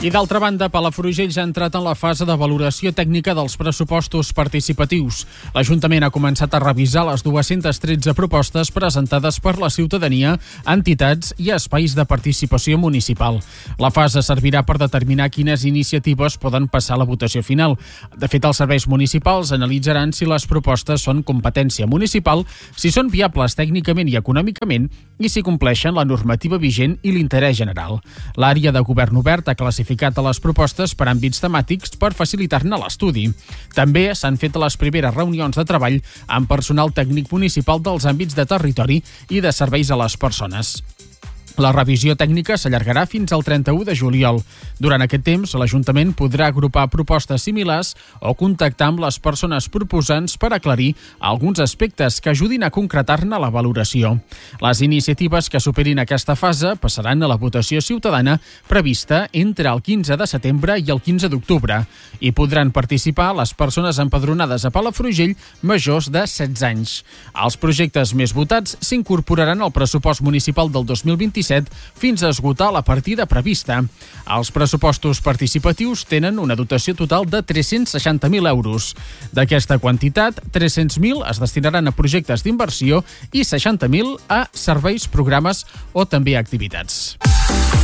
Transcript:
I d'altra banda, Palafrugell ja ha entrat en la fase de valoració tècnica dels pressupostos participatius. L'Ajuntament ha començat a revisar les 213 propostes presentades per la ciutadania, entitats i espais de participació municipal. La fase servirà per determinar quines iniciatives poden passar a la votació final. De fet, els serveis municipals analitzaran si les propostes són competència municipal, si són viables tècnicament i econòmicament i si compleixen la normativa vigent i l'interès general. L'àrea de govern obert ha classificat a les propostes per àmbits temàtics per facilitar-ne l'estudi. També s'han fet les primeres reunions de treball amb personal tècnic municipal dels àmbits de territori i de serveis a les persones. La revisió tècnica s'allargarà fins al 31 de juliol. Durant aquest temps, l'Ajuntament podrà agrupar propostes similars o contactar amb les persones proposants per aclarir alguns aspectes que ajudin a concretar-ne la valoració. Les iniciatives que superin aquesta fase passaran a la votació ciutadana prevista entre el 15 de setembre i el 15 d'octubre. Hi podran participar les persones empadronades a Palafrugell majors de 16 anys. Els projectes més votats s'incorporaran al pressupost municipal del 2027 fins a esgotar la partida prevista. Els pressupostos participatius tenen una dotació total de 360.000 euros. D'aquesta quantitat, 300.000 es destinaran a projectes d'inversió i 60.000 a serveis, programes o també a activitats.